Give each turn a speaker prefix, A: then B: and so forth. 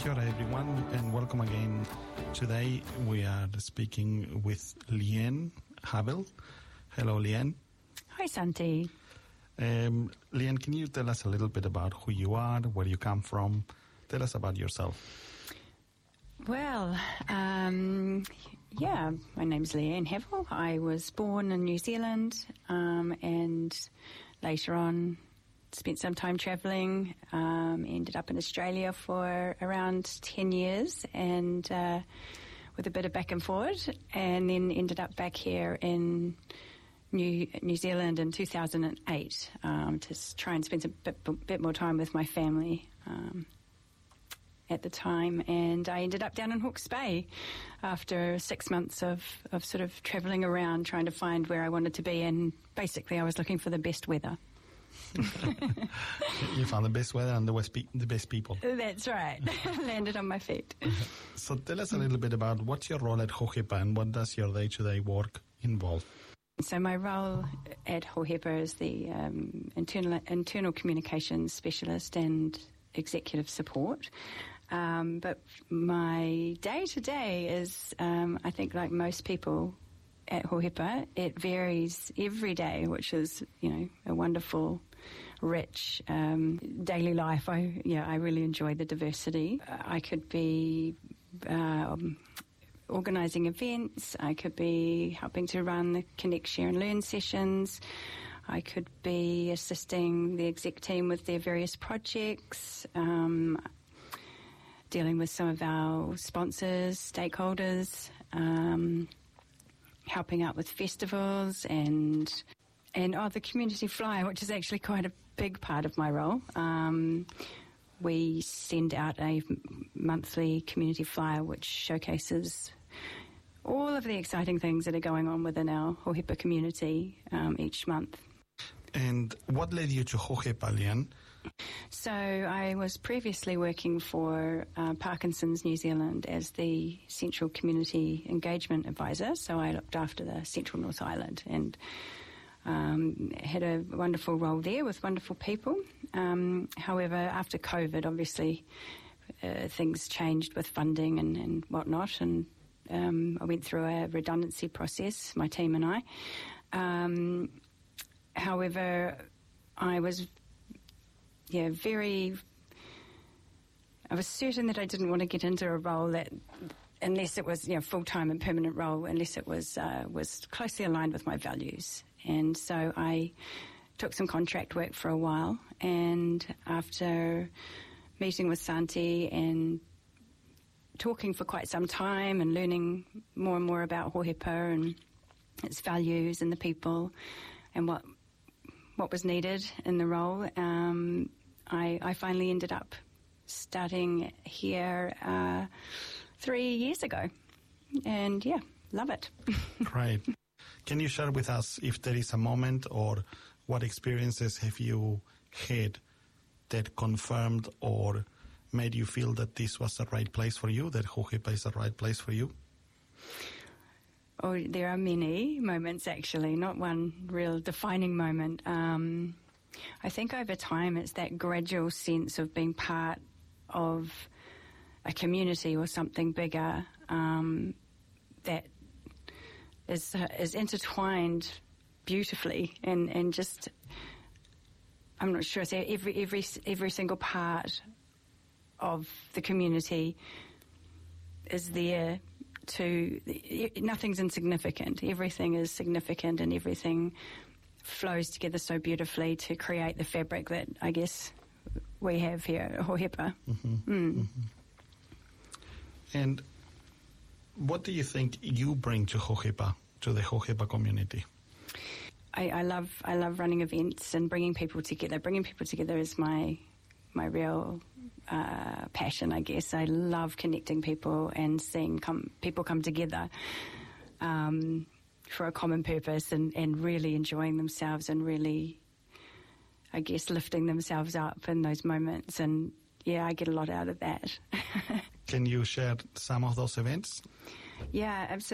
A: Kia ora everyone and welcome again. Today we are speaking with Leanne Havel. Hello Leanne.
B: Hi Santi.
A: Leanne, can you tell us a little bit about who you are, where you come from? Tell us about yourself.
B: Well, my name's Leanne Havel. I was born in New Zealand and later on spent some time travelling, ended up in Australia for around 10 years and with a bit of back and forth, and then ended up back here in New Zealand in 2008 to try and spend a bit more time with my family at the time, and I ended up down in Hawke's Bay after 6 months of sort of travelling around trying to find where I wanted to be, and basically I was looking for the best weather.
A: You found the best weather and the best people.
B: That's right. Landed on my feet.
A: So tell us a little bit about what's your role at Hohepa and what does your day-to-day work involve?
B: So my role at Hohepa is the internal communications specialist and executive support. But my day-to-day is, I think like most people at Hohepa, it varies every day, which is, a wonderful, rich daily life. I really enjoy the diversity. I could be organising events. I could be helping to run the Connect, Share and Learn sessions. I could be assisting the exec team with their various projects, dealing with some of our sponsors, stakeholders, helping out with festivals and the community flyer, which is actually quite a big part of my role. We send out a monthly community flyer which showcases all of the exciting things that are going on within our Hohepa community each month.
A: And what led you to Hohepa, Leanne?
B: So I was previously working for Parkinson's New Zealand as the Central Community Engagement Advisor, so I looked after the Central North Island and had a wonderful role there with wonderful people. However, after COVID, obviously, things changed with funding and whatnot, and I went through a redundancy process, my team and I. However, I was I was certain that I didn't want to get into a role that, unless it was, full-time and permanent role, unless it was closely aligned with my values. And so I took some contract work for a while, and after meeting with Santi and talking for quite some time and learning more and more about Hohepa and its values and the people and what was needed in the role, I finally ended up starting here 3 years ago. And, love it.
A: Great. Can you share with us if there is a moment or what experiences have you had that confirmed or made you feel that this was the right place for you, that Hohepa is the right place for you?
B: Oh, there are many moments, actually, not one real defining moment. I think over time it's that gradual sense of being part of a community or something bigger that is intertwined beautifully and just, I'm not sure, so every single part of the community is there. Nothing's insignificant. Everything is significant and everything flows together so beautifully to create the fabric that I guess we have here at Hohepa.
A: And what do you think you bring to Hohepa, to the Hohepa community?
B: I love running events and bringing people together. Bringing people together is my real passion, I guess. I love connecting people and seeing people come together for a common purpose and really enjoying themselves and really, I guess, lifting themselves up in those moments. And, I get a lot out of that.
A: Can you share some of those events?
B: Yeah, absolutely.